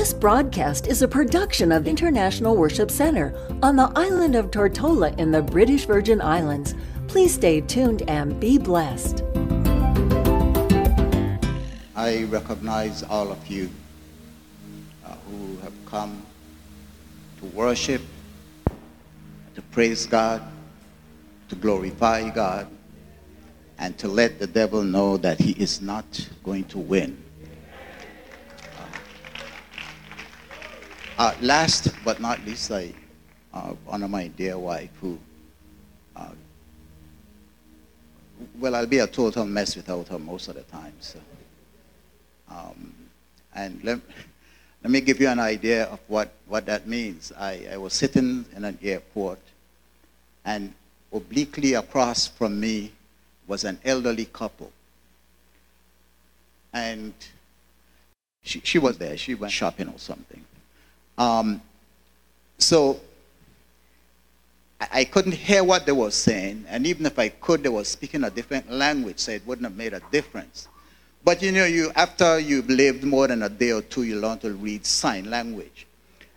This broadcast is a production of International Worship Center on the island of Tortola in the British Virgin Islands. Please stay tuned and be blessed. I recognize all of you who have come to worship, to praise God, to glorify God, and to let the devil know that he is not going to win. Last but not least, I honor my dear wife who, I'll be a total mess without her most of the time. So, and let me give you an idea of what that means. I was sitting in an airport, and obliquely across from me was an elderly couple. And she was there. She went shopping or something. So I couldn't hear what they were saying, and even if I could, they were speaking a different language, so it wouldn't have made a difference. But you know, after you've lived more than a day or two, you learn to read sign language.